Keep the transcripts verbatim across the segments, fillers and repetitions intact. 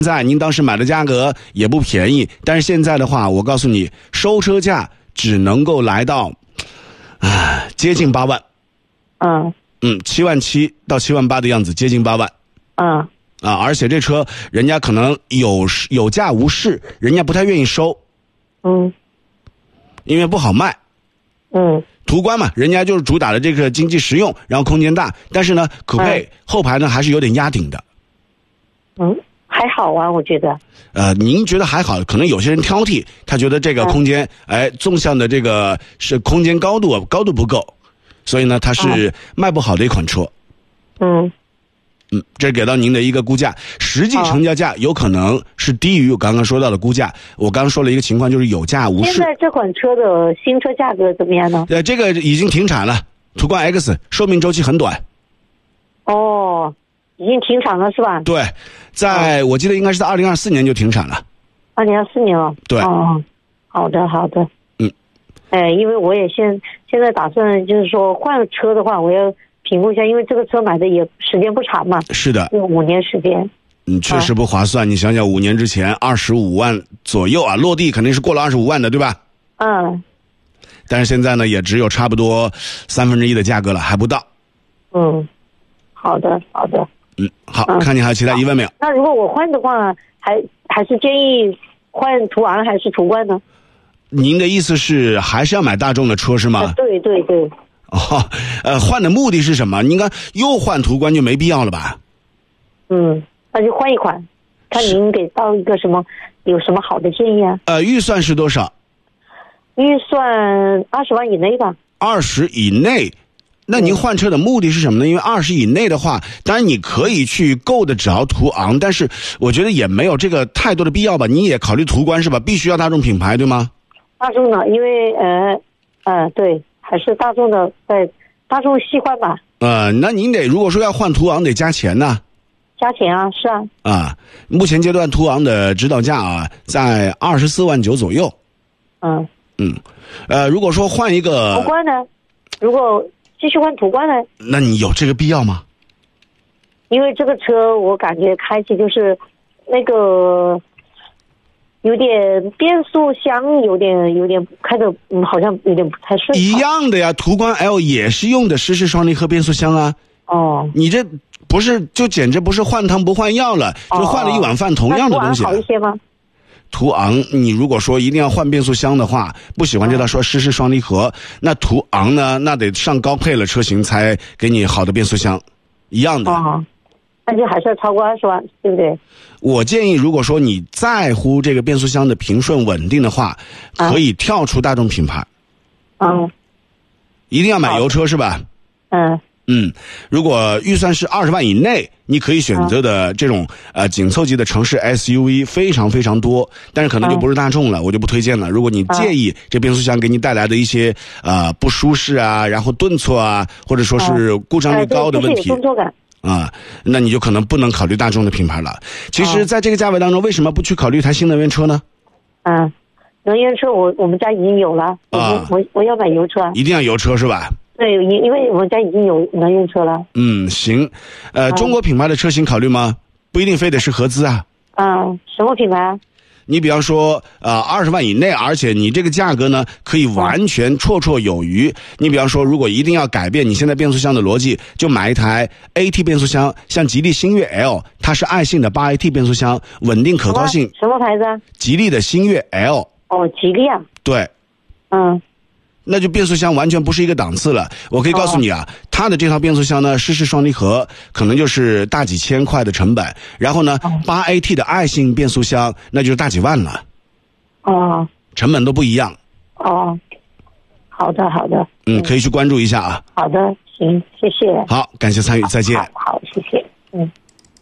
在您当时买的价格也不便宜，但是现在的话，我告诉你，收车价只能够来到，啊，接近八万。 嗯嗯，七万七到七万八的样子，接近八万。 嗯啊，而且这车人家可能有有价无市，人家不太愿意收。 嗯， 因为不好卖。 嗯， 途观嘛，人家就是主打的这个经济实用，然后空间大，但是呢，酷配、嗯、后排呢还是有点压顶的。 嗯。还好啊，我觉得。 呃，您觉得还好？可能有些人挑剔，他觉得这个空间，嗯、哎，纵向的这个是空间高度高度不够，所以呢，它是卖不好的一款车。 嗯。 嗯，这是给到您的一个估价，实际成交价有可能是低于我刚刚说到的估价。我刚刚说了一个情况，就是有价无市。 现在这款车的新车价格怎么样呢？ 呃，这个已经停产了，途观 X 寿命周期很短。 哦。已经停产了是吧？ 对，在、哦、我记得应该是在二零二四年就停产了。 二零二四年了。 对。 哦，好的好的。 嗯。 哎，因为我也现现在打算就是说换车的话，我要评估一下，因为这个车买的也时间不长嘛。 是的。 有五年时间。 嗯，确实不划算。啊、你想想，五年之前二十五万左右啊，落地肯定是过了二十五万的，对吧？ 嗯。 但是现在呢，也只有差不多三分之一的价格了，还不到。 嗯，好的好的。 嗯，好，嗯、看你还有其他疑问没有？ 那如果我换的话，还还是建议换途昂还是途观呢？ 您的意思是还是要买大众的车是吗？ 啊、对对对。 哦，呃，换的目的是什么？你应该又换途观就没必要了吧？ 嗯，那就换一款，看您给到一个什么，有什么好的建议啊？ 呃，预算是多少？ 预算二十万以内吧。 二十以内。那您换车的目的是什么呢？因为二十以内的话，当然你可以去购的只要途昂，但是我觉得也没有这个太多的必要吧。你也考虑途观是吧？必须要大众品牌对吗？ 大众的，因为呃呃对，还是大众的，在大众喜欢吧。 呃，那您得如果说要换途昂得加钱呢。 加钱啊，是啊。 啊，目前阶段途昂的指导价啊在二十四万九左右。 嗯嗯，呃，如果说换一个途观呢，如果继续换途观呢？ 那你有这个必要吗？ 因为这个车我感觉开起就是那个有点变速箱，有点有点开的，嗯，好像有点不太顺。 一样的呀，途观 L 也是用的湿式双离合变速箱啊。 哦。 你这不是就简直不是换汤不换药了， 哦、 就换了一碗饭同样的东西、啊。 好一些吗？ 途昂，你如果说一定要换变速箱的话，不喜欢这套说湿式双离合，嗯、那途昂呢，那得上高配了车型才给你好的变速箱，一样的。 哦，那就还是要超过二十万，对不对？ 我建议，如果说你在乎这个变速箱的平顺稳定的话，可以跳出大众品牌。 嗯。 一定要买油车是吧？ 嗯。 嗯，如果预算是二十万以内，你可以选择的这种、嗯、呃紧凑级的城市 S U V 非常非常多，但是可能就不是大众了，嗯、我就不推荐了。如果你介意这变速箱给你带来的一些呃不舒适啊，然后顿挫啊，或者说是故障率高的问题。 嗯呃啊，那你就可能不能考虑大众的品牌了。其实，在这个价位当中，为什么不去考虑一台新能源车呢？ 嗯，能源车我我们家已经有了，啊、我我要买油车。 一定要油车是吧？ 对，因因为我们家已经有能源车了。 嗯，行，呃，嗯、中国品牌的车型考虑吗？不一定非得是合资啊。 嗯，什么品牌啊？ 你比方说，呃，二十万以内，而且你这个价格呢，可以完全绰绰有余。嗯、你比方说，如果一定要改变你现在变速箱的逻辑，就买一台 A T 变速箱，像吉利星越 L， 它是爱信的八 A T 变速箱，稳定可靠性。 什么牌子啊？ 吉利的星越 L。 哦，吉利啊。 对。 嗯。 那就变速箱完全不是一个档次了。我可以告诉你啊，哦、它的这套变速箱呢，湿式双离合可能就是大几千块的成本，然后呢，八 A T 的爱信变速箱那就是大几万了。 哦， 成本都不一样。 哦，好的好的。 嗯，可以去关注一下啊。 好的，行，谢谢。 好，感谢参与，再见。 好，好，谢谢。嗯。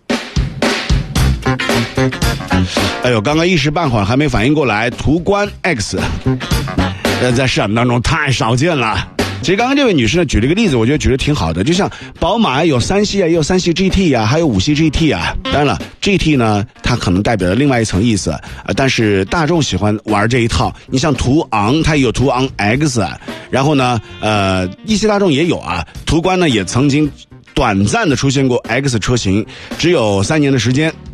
哎呦，刚刚一时半会儿还没反应过来，途观 X。呃，在市场当中太少见了。其实刚刚这位女士呢举了一个例子，我觉得举得挺好的。就像宝马有三系啊，也有三系 G T 啊，还有五系 G T 啊。当然了 ，G T 呢，它可能代表了另外一层意思啊、呃。但是大众喜欢玩这一套。你像途昂，它也有途昂 X， 然后呢，呃，一汽大众也有啊。途观呢也曾经短暂的出现过 X 车型，只有三年的时间。